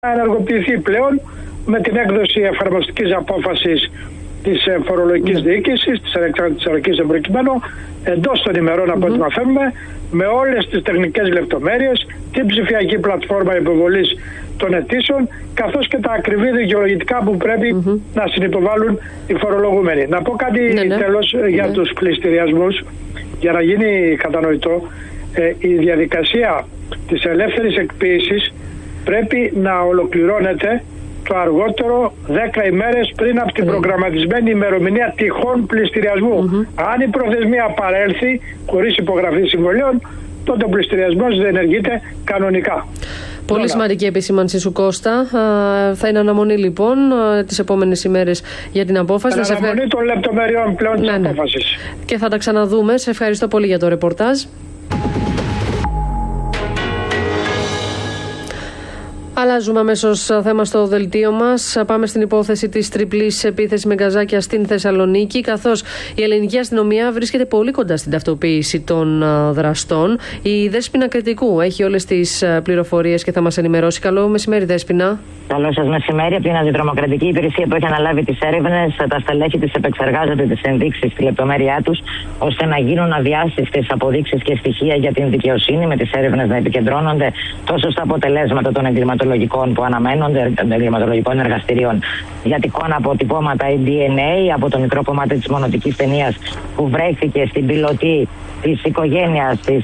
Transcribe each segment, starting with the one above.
ενεργοποιηθεί πλέον με την έκδοση εφαρμοστικής απόφασης της φορολογικής διοίκησης, της ανεξάρτητης αρχής προκειμένου, εντός των ημερών από ό,τι μαθαίνουμε, με όλες τις τεχνικές λεπτομέρειες, την ψηφιακή πλατφόρμα υποβολής των αιτήσεων, καθώς και τα ακριβή δικαιολογητικά που πρέπει να συνυποβάλουν οι φορολογούμενοι. Να πω κάτι τέλος για τους πληστηριασμούς, για να γίνει κατανοητό. Η διαδικασία της ελεύθερης εκποίησης πρέπει να ολοκληρώνεται το αργότερο 10 ημέρες πριν από την προγραμματισμένη ημερομηνία τυχόν πληστηριασμού. Αν η προθεσμία παρέλθει χωρίς υπογραφή συμβολίων, τότε ο πληστηριασμός δεν ενεργείται κανονικά. Πολύ σημαντική επισήμανση σου, Κώστα. Θα είναι αναμονή λοιπόν τις επόμενες ημέρες για την απόφαση. Αναμονή των λεπτομεριών πλέον της απόφασης. Και θα τα ξαναδούμε. Σε ευχαριστώ πολύ για το ρεπορτάζ. Αλλάζουμε αμέσως θέμα στο δελτίο μας. Πάμε στην υπόθεση της τριπλής επίθεσης με γκαζάκια στην Θεσσαλονίκη, καθώς η ελληνική αστυνομία βρίσκεται πολύ κοντά στην ταυτοποίηση των δραστών. Η Δέσποινα Κρητικού έχει όλες τις πληροφορίες και θα μας ενημερώσει. Καλό μεσημέρι, Δέσποινα. Καλό σας μεσημέρι. Από την αντιδρομοκρατική υπηρεσία που έχει αναλάβει τις έρευνες, τα στελέχη της επεξεργάζονται τις ενδείξεις στη λεπτομέρειά τους, ώστε να γίνουν αδιάσυστες αποδείξεις και στοιχεία για την δικαιοσύνη, με τις έρευνες να επικεντρώνονται τόσο στα αποτελέσματα των εγκληματολογικών που αναμένονται, των εγκληματολογικών εργαστηρίων, για τυχόν αποτυπώματα ή DNA από το μικρό κομμάτι της μονοτικής ταινίας που βρέθηκε στην πιλωτή της οικογένειας της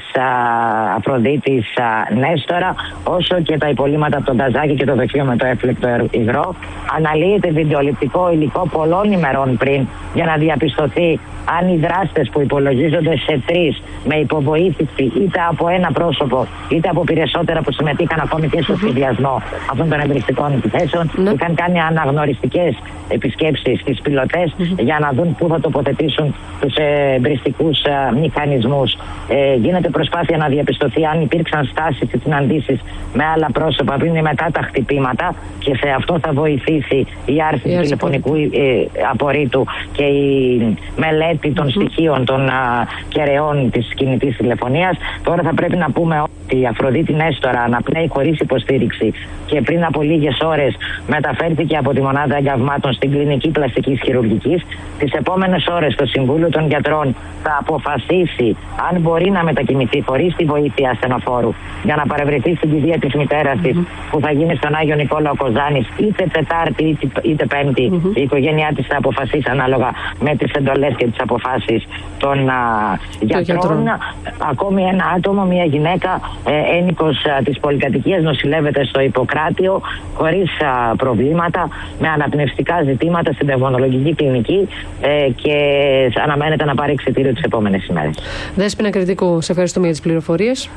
Αφροδίτης Νέστορα, όσο και τα υπολείμματα από τον Καζάκη και το δοχείο με το έφλεκτο υγρό. Αναλύεται βιντεοληπτικό υλικό πολλών ημερών πριν για να διαπιστωθεί αν οι δράστες που υπολογίζονται σε 3 με υποβοήθηση είτε από ένα πρόσωπο είτε από περισσότερα που συμμετείχαν ακόμη και στο σχεδιασμό αυτών των εμπριστικών επιθέσεων είχαν κάνει αναγνωριστικές επισκέψεις στις πιλωτές για να δουν πού θα τοποθετήσουν τους εμπριστικούς μηχανισμούς. Γίνεται προσπάθεια να διαπιστωθεί αν υπήρξαν στάσεις ή συναντήσεις με άλλα πρόσωπα πριν ή μετά τα χτυπήματα, και σε αυτό θα βοηθήσει η άρση του τηλεφωνικού απορρίτου και η μελέτη των στοιχείων των κεραιών της κινητής τηλεφωνίας. Τώρα θα πρέπει να πούμε ότι η Αφροδίτη Νέστορα αναπνέει χωρίς υποστήριξη και πριν από λίγες ώρες μεταφέρθηκε από τη μονάδα εγκαυμάτων στην κλινική πλαστικής χειρουργικής. Τις επόμενες ώρες το Συμβούλιο των Γιατρών θα αποφασίσει αν μπορεί να μετακινηθεί χωρίς τη βοήθεια ασθενοφόρου για να παρευρεθεί στην κηδεία της μητέρας της, που θα γίνει στον Άγιο Νικόλαο Κοζάνης είτε Τετάρτη είτε Πέμπτη. Η οικογένειά της θα αποφασίσει ανάλογα με τις εντολές και τις αποφάσεις των γιατρών. Ακόμη ένα άτομο, μια γυναίκα ένικος της πολυκατοικίας, νοσηλεύεται στο Ιπποκράτιο χωρίς προβλήματα, με αναπνευστικά ζητήματα στην πνευμονολογική κλινική και αναμένεται να πάρει εξιτήριο τις επόμενες ημέρες. Δέσποινα Κρητικού, σε ευχαριστούμε για τις πληροφορίες.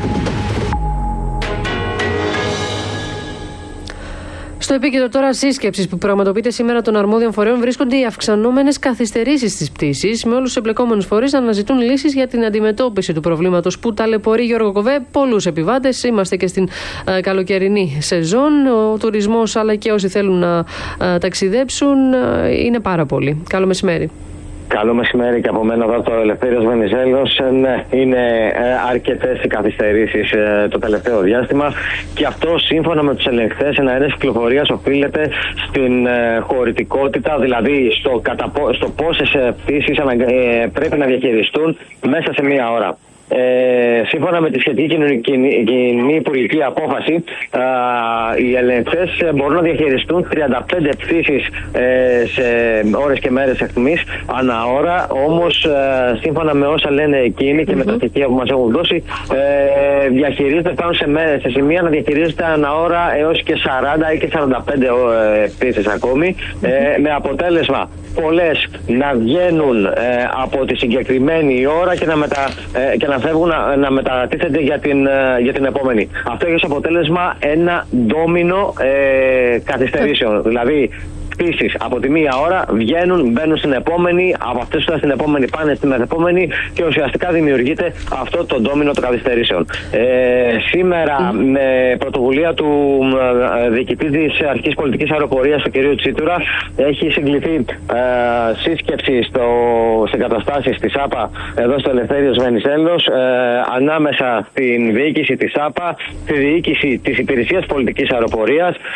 Στο επίκεντρο τώρα σύσκεψης που πραγματοποιείται σήμερα των αρμόδιων φορέων βρίσκονται οι αυξανόμενες καθυστερήσεις στις πτήσεις, με όλους τους εμπλεκόμενους φορείς να αναζητούν λύσεις για την αντιμετώπιση του προβλήματος που ταλαιπωρεί, Γιώργο Κοβέ, πολλούς επιβάτες. Είμαστε και στην καλοκαιρινή σεζόν. Ο τουρισμός αλλά και όσοι θέλουν να ταξιδέψουν είναι πάρα πολλοί. Καλό μεσημέρι. Καλό μεσημέρι και από μένα εδώ το Ελευθέριος Βενιζέλος. Ναι, είναι αρκετές οι καθυστερήσεις το τελευταίο διάστημα, και αυτό σύμφωνα με τους ελεγχθές εναέρειας κυκλοφορίας οφείλεται στην χωρητικότητα, δηλαδή στο πόσες πτήσεις πρέπει να διαχειριστούν μέσα σε μία ώρα. Σύμφωνα με τη σχετική κοινή υπουργική απόφαση, οι ελεγχθές μπορούν να διαχειριστούν 35 πτήσεις σε ώρες και μέρες εχθμής ανά ώρα. Όμως, σύμφωνα με όσα λένε εκείνοι και με τα στοιχεία που μας έχουν δώσει, διαχειρίζεται, φτάνουν σε σημεία να διαχειρίζεται ανά ώρα έως και 40 ή και 45 πτήσεις ακόμη, με αποτέλεσμα πολλές να βγαίνουν από τη συγκεκριμένη ώρα και να φεύγουν να μετατίθενται για την επόμενη. Αυτό έχει ως αποτέλεσμα ένα ντόμινο καθυστερήσεων. Δηλαδή, πτήσεις από τη μία ώρα μπαίνουν στην επόμενη, από αυτές που ήταν στην επόμενη πάνε στην μεθεπόμενη, και ουσιαστικά δημιουργείται αυτό το ντόμινο των καθυστερήσεων. Σήμερα, με πρωτοβουλία του διοικητή της Αρχικής Πολιτικής Αεροπορίας, του κ. Τσίτουρα, έχει συγκληθεί σύσκεψη σε εγκαταστάσεις της ΑΠΑ εδώ στο Ελευθέριος Βενιζέλος, ανάμεσα στην διοίκηση της ΑΠΑ, τη διοίκηση της Υπηρεσίας Πολιτικής Αεροπορίας